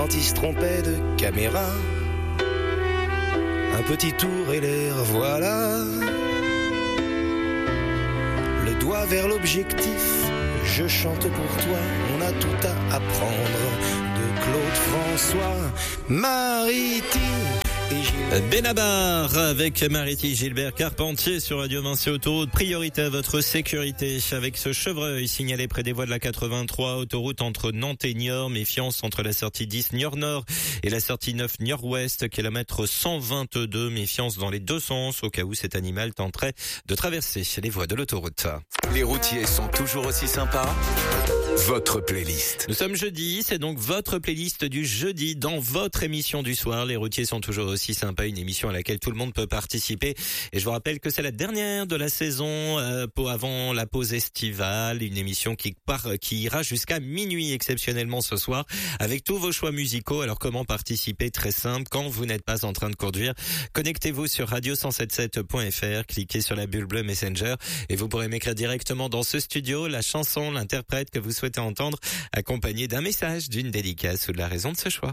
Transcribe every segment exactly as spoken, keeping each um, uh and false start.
quand il se trompait de caméra. Un petit tour et l'air, voilà. Le doigt vers l'objectif, je chante pour toi. On a tout à apprendre de Claude François. Maritime et Gilbert. Benabar avec Mariti Gilbert Carpentier sur Radio Vinci Autoroute. Priorité à votre sécurité avec ce chevreuil signalé près des voies de la quatre-vingt-trois, autoroute entre Nantes et Niort. Méfiance entre la sortie dix Niort-Nord et la sortie neuf Niort-Ouest, kilomètre cent vingt-deux. Méfiance dans les deux sens au cas où cet animal tenterait de traverser les voies de l'autoroute. Les routiers sont toujours aussi sympas. Votre playlist. Nous sommes jeudi, c'est donc votre playlist du jeudi dans votre émission du soir. Les routiers sont toujours aussi sympas, une émission à laquelle tout le monde peut participer. Et je vous rappelle que c'est la dernière de la saison euh, pour avant la pause estivale, une émission qui part, qui ira jusqu'à minuit exceptionnellement ce soir avec tous vos choix musicaux. Alors comment participer? Très simple, quand vous n'êtes pas en train de conduire, connectez-vous sur radio cent soixante-dix-sept point f r, cliquez sur la bulle bleue Messenger et vous pourrez m'écrire directement dans ce studio la chanson, l'interprète que vous souhaitez entendre, accompagné d'un message, d'une dédicace ou de la raison de ce choix.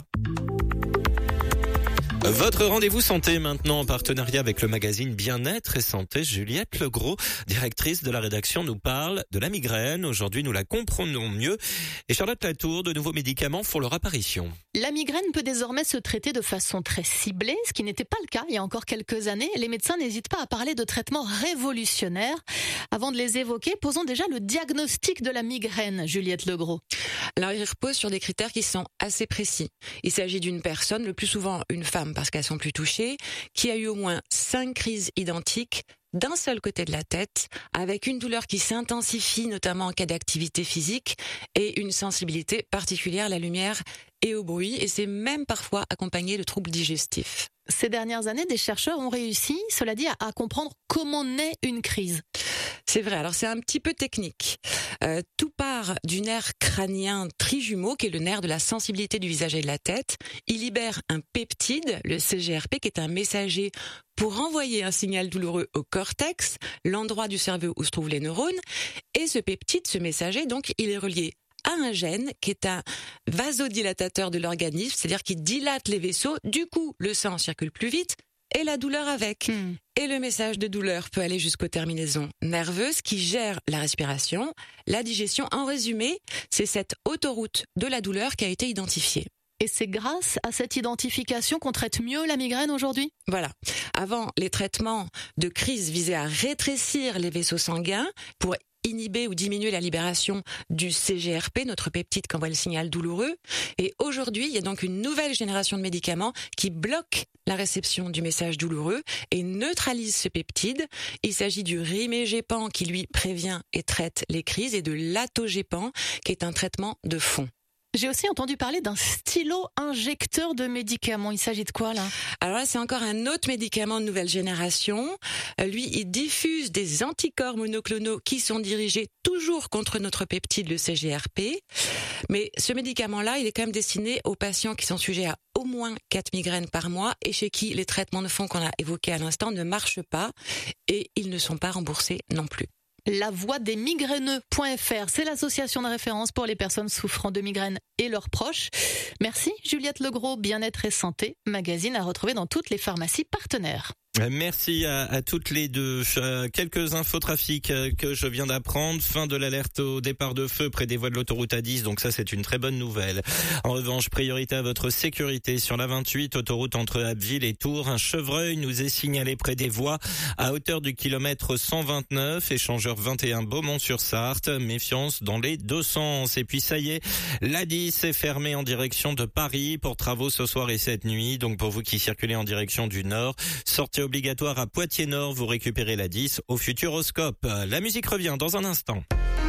Votre rendez-vous santé maintenant en partenariat avec le magazine Bien-être et Santé. Juliette Legros, directrice de la rédaction, nous parle de la migraine. Aujourd'hui, nous la comprenons mieux. Et Charlotte Latour, de nouveaux médicaments font leur apparition. La migraine peut désormais se traiter de façon très ciblée, ce qui n'était pas le cas il y a encore quelques années. Les médecins n'hésitent pas à parler de traitements révolutionnaires. Avant de les évoquer, posons déjà le diagnostic de la migraine, Juliette Legros. Alors, il repose sur des critères qui sont assez précis. Il s'agit d'une personne, le plus souvent une femme parce qu'elles sont plus touchées, qui a eu au moins cinq crises identiques d'un seul côté de la tête, avec une douleur qui s'intensifie, notamment en cas d'activité physique, et une sensibilité particulière à la lumière et au bruit, et c'est même parfois accompagné de troubles digestifs. Ces dernières années, des chercheurs ont réussi, cela dit, à, à comprendre comment naît une crise. C'est vrai, alors c'est un petit peu technique. Euh, tout part du nerf crânien trijumeau, qui est le nerf de la sensibilité du visage et de la tête. Il libère un peptide, le C G R P, qui est un messager pour envoyer un signal douloureux au cortex, l'endroit du cerveau où se trouvent les neurones. Et ce peptide, ce messager, donc, il est relié à un gène qui est un vasodilatateur de l'organisme, c'est-à-dire qui dilate les vaisseaux. Du coup, le sang circule plus vite et la douleur avec. Mmh. Et le message de douleur peut aller jusqu'aux terminaisons nerveuses qui gèrent la respiration, la digestion. En résumé, c'est cette autoroute de la douleur qui a été identifiée. Et c'est grâce à cette identification qu'on traite mieux la migraine aujourd'hui ? Voilà. Avant, les traitements de crise visaient à rétrécir les vaisseaux sanguins pour inhiber ou diminuer la libération du C G R P, notre peptide qui envoie le signal douloureux. Et aujourd'hui, il y a donc une nouvelle génération de médicaments qui bloquent la réception du message douloureux et neutralisent ce peptide. Il s'agit du rimégépan qui, lui, prévient et traite les crises et de l'atogépan qui est un traitement de fond. J'ai aussi entendu parler d'un stylo-injecteur de médicaments. Il s'agit de quoi, là ? Alors là, c'est encore un autre médicament de nouvelle génération. Lui, il diffuse des anticorps monoclonaux qui sont dirigés toujours contre notre peptide, le C G R P. Mais ce médicament-là, il est quand même destiné aux patients qui sont sujets à au moins quatre migraines par mois et chez qui les traitements de fond qu'on a évoqués à l'instant ne marchent pas et ils ne sont pas remboursés non plus. La voix des migraineux point f r, c'est l'association de référence pour les personnes souffrant de migraines et leurs proches. Merci Juliette Legros, Bien-être et Santé, magazine à retrouver dans toutes les pharmacies partenaires. Merci à, à toutes les deux. Euh, quelques infos trafic euh, que je viens d'apprendre. Fin de l'alerte au départ de feu près des voies de l'autoroute A dix, donc ça c'est une très bonne nouvelle. En revanche, priorité à votre sécurité sur la vingt-huit, autoroute entre Abbeville et Tours. Un chevreuil nous est signalé près des voies à hauteur du kilomètre cent vingt-neuf, échangeur vingt et un Beaumont-sur-Sarthe. Méfiance dans les deux sens. Et puis ça y est, l'A dix est fermée en direction de Paris pour travaux ce soir et cette nuit. Donc pour vous qui circulez en direction du nord, sortez obligatoire à Poitiers-Nord, vous récupérez la dix au Futuroscope. La musique revient dans un instant.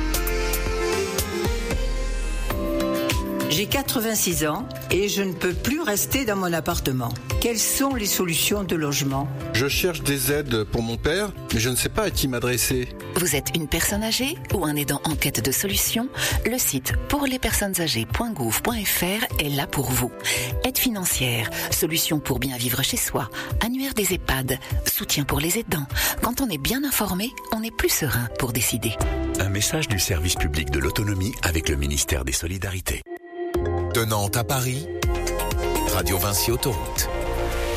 J'ai quatre-vingt-six ans et je ne peux plus rester dans mon appartement. Quelles sont les solutions de logement ? Je cherche des aides pour mon père, mais je ne sais pas à qui m'adresser. Vous êtes une personne âgée ou un aidant en quête de solutions ? Le site pour les personnes âgées point gouv point f r est là pour vous. Aide financière, solutions pour bien vivre chez soi, annuaire des EHPAD, soutien pour les aidants. Quand on est bien informé, on est plus serein pour décider. Un message du service public de l'autonomie avec le ministère des Solidarités. De Nantes à Paris, Radio Vinci Autoroute.